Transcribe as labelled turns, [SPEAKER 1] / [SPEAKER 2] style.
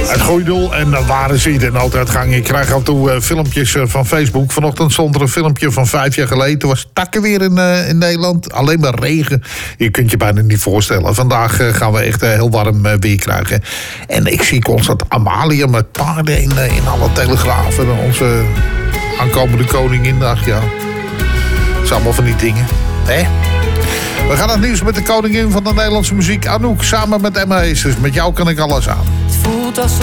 [SPEAKER 1] uit Gooidel. En daar waren ze in de nooduitgang. Ik krijg af en toe filmpjes van Facebook. Vanochtend stond er een filmpje van 5 jaar geleden. Toen was takken weer in Nederland. Alleen maar regen. Je kunt je bijna niet voorstellen. Vandaag gaan we echt heel warm weer krijgen. En ik zie constant Amalia met paarden in alle telegrafen. Onze aankomende koningindag, ja. Het zijn allemaal van die dingen, hè? We gaan het nieuws met de koningin van de Nederlandse muziek, Anouk, samen met Emma Heesters. Met jou kan ik alles aan.
[SPEAKER 2] Het voelt als